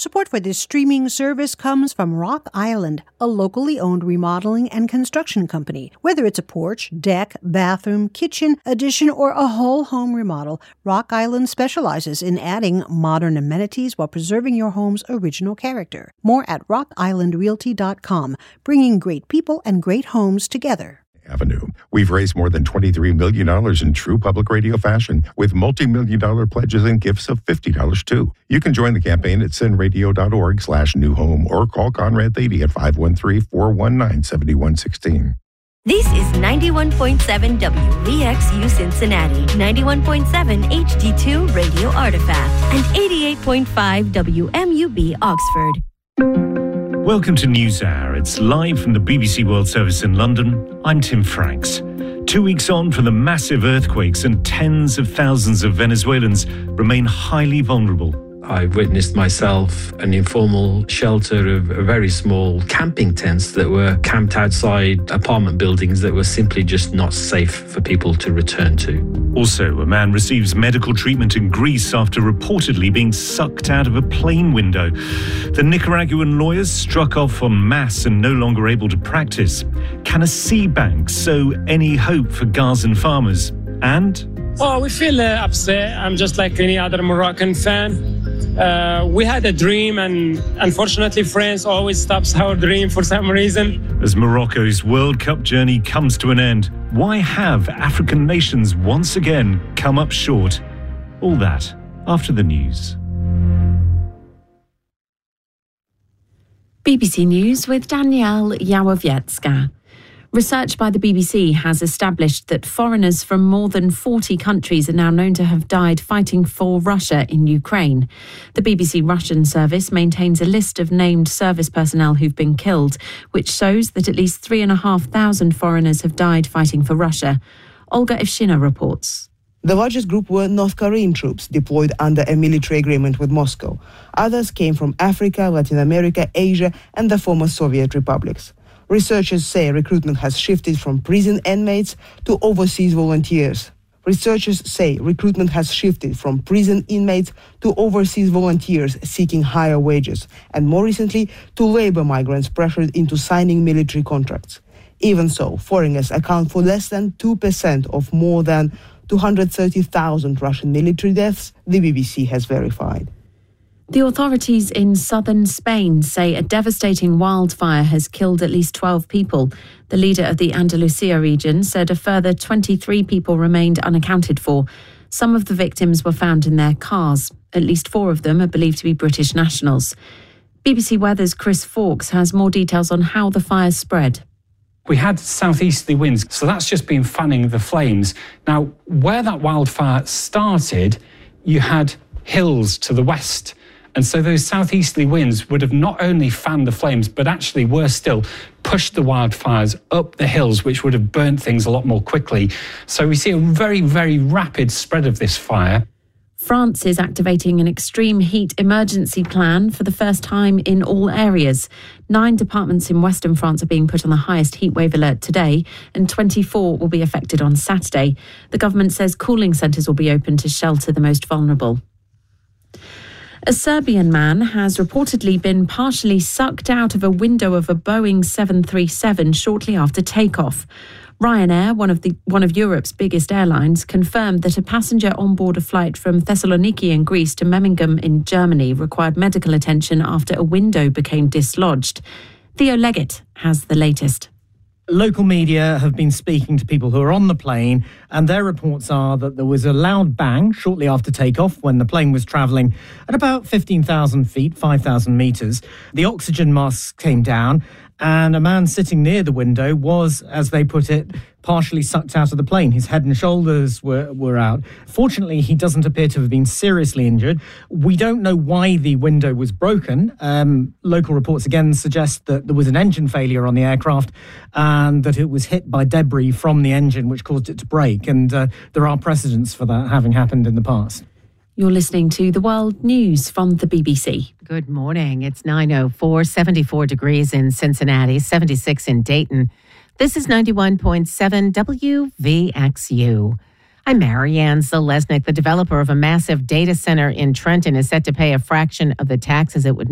Support for this streaming service comes from Rock Island, a locally owned remodeling and construction company. Whether it's a porch, deck, bathroom, kitchen, addition, or a whole home remodel, Rock Island specializes in adding modern amenities while preserving your home's original character. More at rockislandrealty.com, bringing great people and great homes together. Avenue. We've raised more than $23 million in true public radio fashion with multi-million-dollar pledges and gifts of $50 too. You can join the campaign at sendradio.org/new home or call Conrad Thady at 513-419-7116. This is 91.7 WVXU Cincinnati, 91.7 HD2 Radio Artifact, and 88.5 WMUB Oxford. Welcome to NewsHour. It's live from the BBC World Service in London. I'm Tim Franks. 2 weeks on from the massive earthquakes, and tens of thousands of Venezuelans remain highly vulnerable. I witnessed myself an informal shelter of very small camping tents that were camped outside apartment buildings that were simply just not safe for people to return to. Also, a man receives medical treatment in Greece after reportedly being sucked out of a plane window. The Nicaraguan lawyers struck off en masse and no longer able to practice. Can a sea bank sow any hope for Gazan farmers? And... well, we feel upset. I'm just like any other Moroccan fan. We had a dream, and unfortunately France always stops our dream for some reason. As Morocco's World Cup journey comes to an end, why have African nations once again come up short? All that after the news. BBC News with Danielle Yałowiecka. Research by the BBC has established that foreigners from more than 40 countries are now known to have died fighting for Russia in Ukraine. The BBC Russian service maintains a list of named service personnel who've been killed, which shows that at least 3,500 foreigners have died fighting for Russia. Olga Evshina reports. The largest group were North Korean troops deployed under a military agreement with Moscow. Others came from Africa, Latin America, Asia, and the former Soviet republics. Researchers say recruitment has shifted from prison inmates to overseas volunteers. Researchers say recruitment has shifted from prison inmates to overseas volunteers seeking higher wages, and more recently, to labor migrants pressured into signing military contracts. Even so, foreigners account for less than 2% of more than 230,000 Russian military deaths, the BBC has verified. The authorities in southern Spain say a devastating wildfire has killed at least 12 people. The leader of the Andalusia region said a further 23 people remained unaccounted for. Some of the victims were found in their cars. At least 4 of them are believed to be British nationals. BBC Weather's Chris Fawkes has more details on how the fire spread. We had southeasterly winds, so that's just been fanning the flames. Now, where that wildfire started, you had hills to the west. And so those southeasterly winds would have not only fanned the flames, but actually worse still, pushed the wildfires up the hills, which would have burnt things a lot more quickly. So we see a very, very rapid spread of this fire. France is activating an extreme heat emergency plan for the first time in all areas. 9 departments in western France are being put on the highest heatwave alert today, and 24 will be affected on Saturday. The government says cooling centres will be open to shelter the most vulnerable. A Serbian man has reportedly been partially sucked out of a window of a Boeing 737 shortly after takeoff. Ryanair, one of Europe's biggest airlines, confirmed that a passenger on board a flight from Thessaloniki in Greece to Memmingen in Germany required medical attention after a window became dislodged. Theo Leggett has the latest. Local media have been speaking to people who are on the plane, and their reports are that there was a loud bang shortly after takeoff when the plane was travelling at about 15,000 feet, 5,000 metres. The oxygen masks came down, and a man sitting near the window was, as they put it, partially sucked out of the plane. His head and shoulders were out. Fortunately, he doesn't appear to have been seriously injured. We don't know why the window was broken. Local reports again suggest that there was an engine failure on the aircraft and that it was hit by debris from the engine which caused it to break. And there are precedents for that having happened in the past. You're listening to The World News from the BBC. Good morning. It's 9:04, 74 degrees in Cincinnati, 76 in Dayton. This is 91.7 WVXU. I'm Marianne Zalesnik. The developer of a massive data center in Trenton is set to pay a fraction of the taxes it would